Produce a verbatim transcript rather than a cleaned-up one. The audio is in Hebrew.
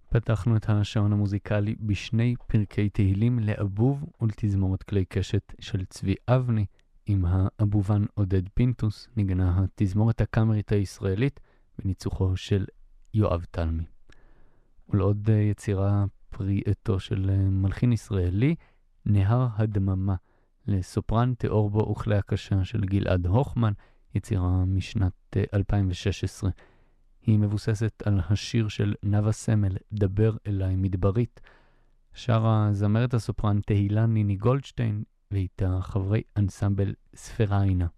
פתחנו את השעון המוזיקלי בשני פרקי תהילים לאבוב ולתזמורת כלי קשת של צבי אבני, עם האבובן עודד פינטוס, נגנה התזמורת הקאמרית הישראלית בניצוחו של יואב תלמי. ולעוד יצירה פרי עטו של מלחין ישראלי, נהר הדממה, לסופרן, תיאור בו וכלי הקשה של גלעד הוכמן, יצירה משנת אלפיים ושש עשרה. היא מבוססת על השיר של נווה סמל, דבר אליי מדברית. שרה זמרת הסופרן תהילה ניני גולדשטיין, ואיתה חברי אנסמבל ספריינה.